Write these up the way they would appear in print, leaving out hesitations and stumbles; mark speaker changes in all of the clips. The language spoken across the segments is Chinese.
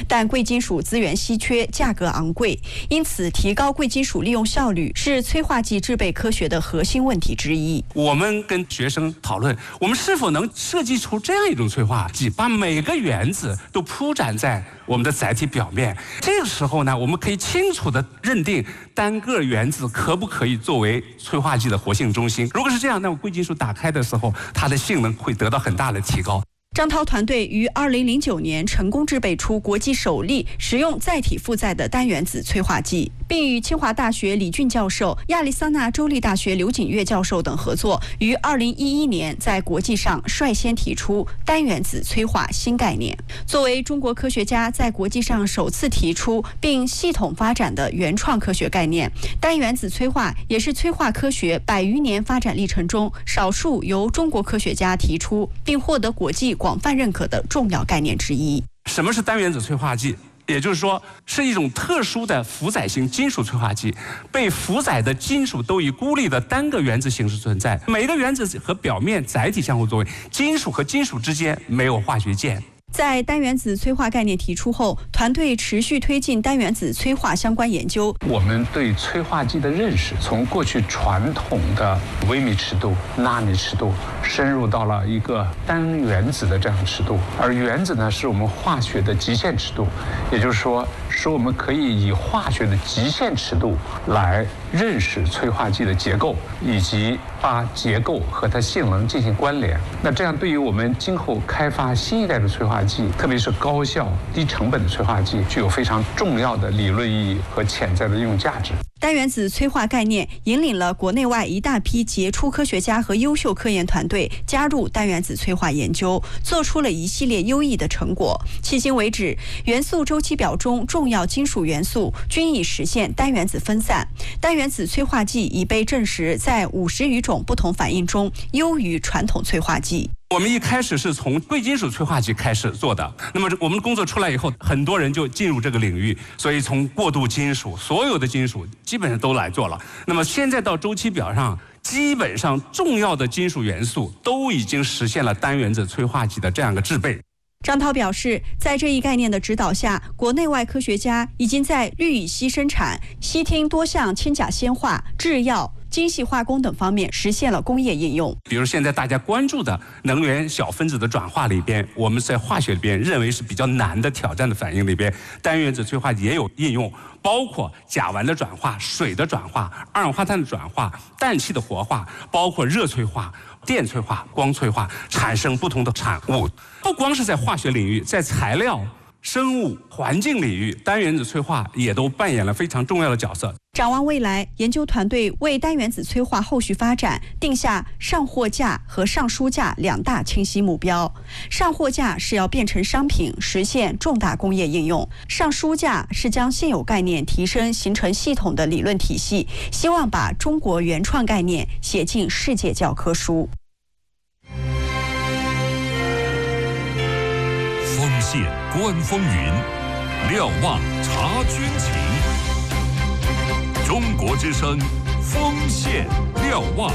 Speaker 1: 但贵金属资源稀缺，价格昂贵，因此提高贵金属利用效率是催化剂制备科学的核心问题之一。
Speaker 2: 我们跟学生讨论，我们是否能设计出这样一种催化剂，把每个原子都铺展在我们的载体表面。这个时候呢，我们可以清楚地认定单个原子可不可以作为催化剂的活性中心。如果是这样，那么贵金属打开的时候，它的性能会得到很大的提高。
Speaker 1: 张涛团队于2009年成功制备出国际首例使用载体负载的单原子催化剂，并与清华大学李俊教授、亚利桑那州立大学刘景岳教授等合作，于2011年在国际上率先提出单原子催化新概念。作为中国科学家在国际上首次提出并系统发展的原创科学概念，单原子催化也是催化科学100余年发展历程中少数由中国科学家提出并获得国际广泛认可的重要概念之一。
Speaker 2: 什么是单原子催化剂？也就是说，是一种特殊的负载型金属催化剂，被负载的金属都以孤立的单个原子形式存在，每个原子和表面载体相互作为，金属和金属之间没有化学键。
Speaker 1: 在单原子催化概念提出后，团队持续推进单原子催化相关研究。
Speaker 3: 我们对催化剂的认识，从过去传统的微米尺度、纳米尺度，深入到了一个单原子的这样的尺度。而原子呢，是我们化学的极限尺度，也就是说，使我们可以以化学的极限尺度来认识催化剂的结构，以及把结构和它性能进行关联。那这样对于我们今后开发新一代的催化剂，特别是高效低成本的催化剂，具有非常重要的理论意义和潜在的应用价值。
Speaker 1: 单原子催化概念引领了国内外一大批杰出科学家和优秀科研团队加入单原子催化研究，做出了一系列优异的成果。迄今为止，元素周期表中重要金属元素均已实现单原子分散。单原子催化剂已被证实在50余种不同反应中优于传统催化剂。
Speaker 2: 我们一开始是从贵金属催化剂开始做的，那么我们的工作出来以后，很多人就进入这个领域，所以从过渡金属，所有的金属基本上都来做了。那么现在到周期表上，基本上重要的金属元素都已经实现了单原子催化剂的这样一个制备。
Speaker 1: 张涛表示，在这一概念的指导下，国内外科学家已经在氯乙烯生产、烯烃多项氢钾酰化、制药、精细化工等方面实现了工业应用。
Speaker 2: 比如现在大家关注的能源小分子的转化里边，我们在化学里边认为是比较难的挑战的反应里边，单原子催化剂也有应用，包括甲烷的转化、水的转化、二氧化碳的转化、氮气的活化，包括热催化、电催化、光催化，产生不同的产物。不光是在化学领域，在材料、生物、环境领域，单原子催化也都扮演了非常重要的角色。
Speaker 1: 展望未来，研究团队为单原子催化后续发展定下上货架和上书架2大清晰目标。上货架是要变成商品，实现重大工业应用；上书架是将现有概念提升，形成系统的理论体系，希望把中国原创概念写进世界教科书。
Speaker 4: 锋线观风云，瞭望察军情。中国之声，锋线瞭望。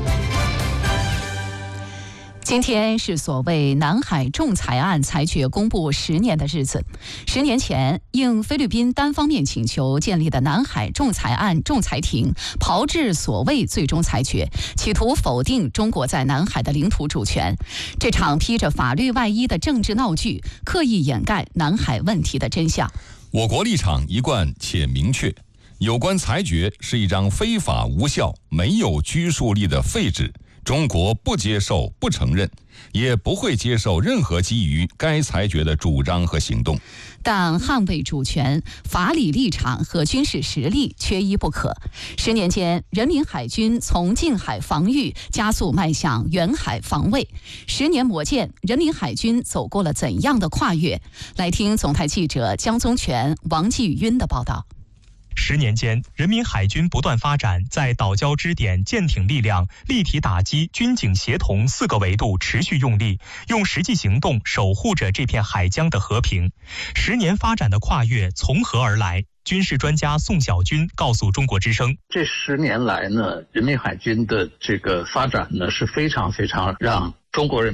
Speaker 5: 今天是所谓南海仲裁案裁决公布10年的日子。10年前，应菲律宾单方面请求建立的南海仲裁案仲裁庭炮制所谓最终裁决，企图否定中国在南海的领土主权。这场披着法律外衣的政治闹剧，刻意掩盖南海问题的真相。
Speaker 4: 我国立场一贯且明确，有关裁决是一张非法无效、没有拘束力的废纸。中国不接受、不承认，也不会接受任何基于该裁决的主张和行动。
Speaker 5: 但捍卫主权、法理立场和军事实力缺一不可。10年间，人民海军从近海防御加速迈向远海防卫。10年磨剑，人民海军走过了怎样的跨越？来听总台记者江宗全、王继云的报道。
Speaker 6: 10年间，人民海军不断发展，在岛礁支点舰艇力量、立体打击、军警协同4个维度持续用力，用实际行动守护着这片海疆的和平。10年发展的跨越从何而来？军事专家宋晓军告诉中国之声，
Speaker 7: 这10年来呢，人民海军的这个发展呢，是非常非常让中国人民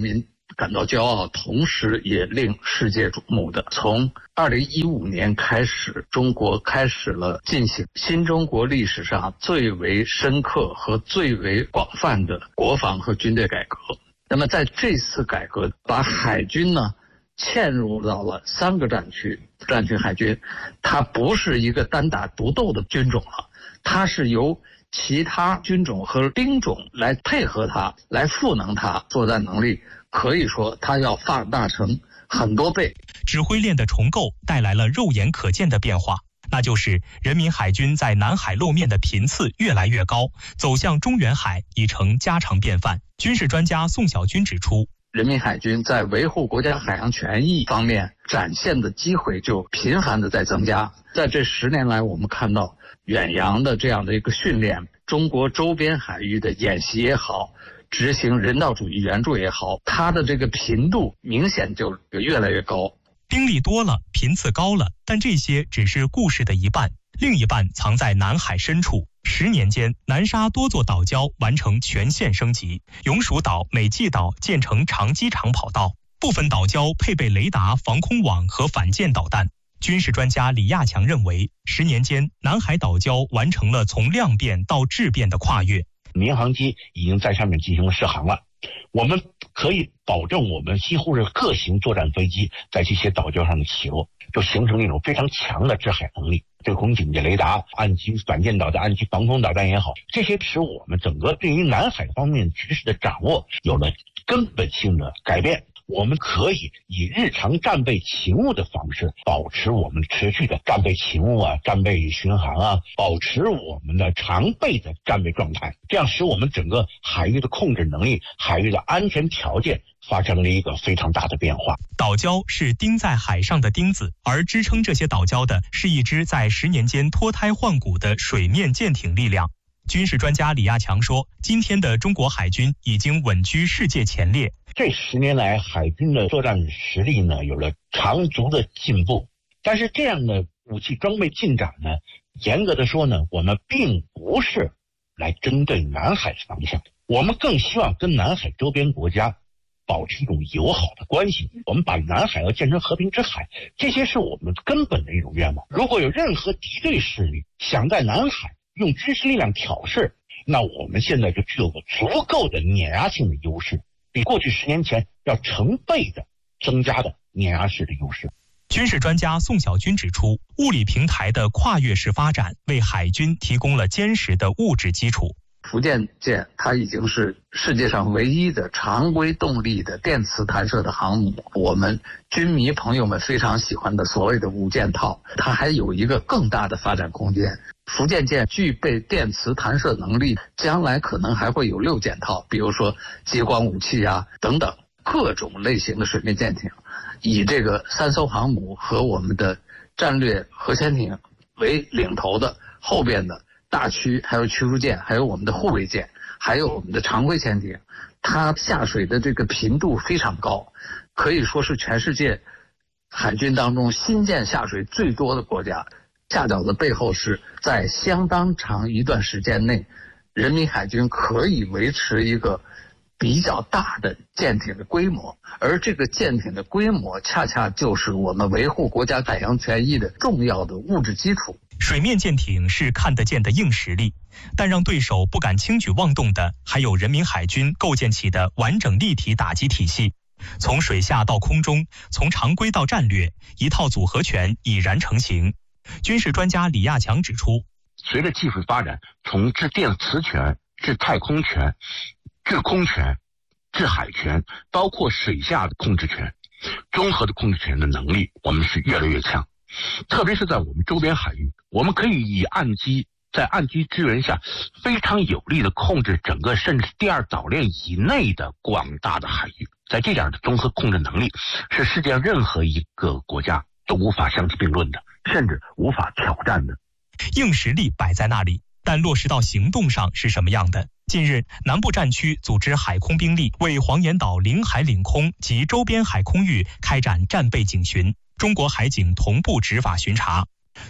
Speaker 7: 感到骄傲，同时也令世界瞩目的。从2015年开始，中国开始了进行新中国历史上最为深刻和最为广泛的国防和军队改革。那么在这次改革，把海军呢嵌入到了3个战区海军，它不是一个单打独斗的军种了，它是由其他军种和兵种来配合它，来赋能它作战能力，可以说它要放大成很多倍。
Speaker 6: 指挥链的重构带来了肉眼可见的变化，那就是人民海军在南海露面的频次越来越高，走向中远海已成家常便饭。军事专家宋小军指出，
Speaker 7: 人民海军在维护国家海洋权益方面展现的机会就频繁的在增加。在这10年来，我们看到远洋的这样的一个训练，中国周边海域的演习也好，执行人道主义援助也好，它的这个频度明显就越来越高。
Speaker 6: 兵力多了，频次高了，但这些只是故事的一半，另一半藏在南海深处。10年间，南沙多座岛礁完成全线升级，永暑岛、美济岛建成长机场跑道，部分岛礁配备雷达、防空网和反舰导弹。军事专家李亚强认为，10年间，南海岛礁完成了从量变到质变的跨越。
Speaker 8: 民航机已经在上面进行了试航了，我们可以保证我们几乎是各型作战飞机在这些岛礁上的起落，就形成一种非常强的制海能力。对空警戒雷达、岸基反舰导弹、岸基防空导弹也好，这些使我们整个对于南海方面知识的掌握有了根本性的改变。我们可以以日常战备勤务的方式，保持我们持续的战备勤务啊、战备巡航啊，保持我们的常备的战备状态，这样使我们整个海域的控制能力、海域的安全条件发生了一个非常大的变化。
Speaker 6: 岛礁是钉在海上的钉子，而支撑这些岛礁的是一支在10年间脱胎换骨的水面舰艇力量。军事专家李亚强说，今天的中国海军已经稳居世界前列。
Speaker 8: 这10年来，海军的作战实力呢有了长足的进步，但是这样的武器装备进展呢，严格的说呢，我们并不是来针对南海方向，我们更希望跟南海周边国家保持一种友好的关系，我们把南海要建成和平之海，这些是我们根本的一种愿望。如果有任何敌对势力想在南海用军事力量挑事，那我们现在就具有个足够的碾压性的优势，比过去10年前要成倍的增加的碾压式的优势。
Speaker 6: 军事专家宋小军指出，物理平台的跨越式发展为海军提供了坚实的物质基础。
Speaker 7: 福建舰它已经是世界上唯一的常规动力的电磁弹射的航母，我们军迷朋友们非常喜欢的所谓的5件套，它还有一个更大的发展空间。福建舰具备电磁弹射能力，将来可能还会有6件套，比如说激光武器啊等等各种类型的水面舰艇，以这个3艘航母和我们的战略核潜艇为领头的，后边的大驱还有驱逐舰，还有我们的护卫舰，还有我们的常规潜艇，它下水的这个频度非常高，可以说是全世界海军当中新舰下水最多的国家。下饺的背后是在相当长一段时间内，人民海军可以维持一个比较大的舰艇的规模，而这个舰艇的规模恰恰就是我们维护国家海洋权益的重要的物质基础。
Speaker 6: 水面舰艇是看得见的硬实力，但让对手不敢轻举妄动的，还有人民海军构建起的完整立体打击体系。从水下到空中，从常规到战略，一套组合拳已然成型。军事专家李亚强指出，
Speaker 8: 随着技术发展，从制电磁权、制太空权、制空权、制海权，包括水下的控制权，综合的控制权的能力，我们是越来越强。特别是在我们周边海域，我们可以以在岸基支援下，非常有力的控制整个甚至第2岛链以内的广大的海域。在这点的综合控制能力，是世界上任何一个国家都无法相提并论的，甚至无法挑战的。
Speaker 6: 硬实力摆在那里，但落实到行动上是什么样的？近日，南部战区组织海空兵力为黄岩岛领海领空及周边海空域开展战备警巡，中国海警同步执法巡查。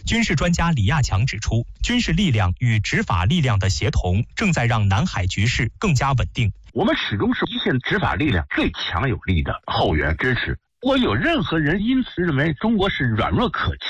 Speaker 6: 军事专家李亚强指出，军事力量与执法力量的协同正在让南海局势更加稳定。
Speaker 8: 我们始终是一线执法力量最强有力的后援支持。如果有任何人因此认为中国是软弱可欺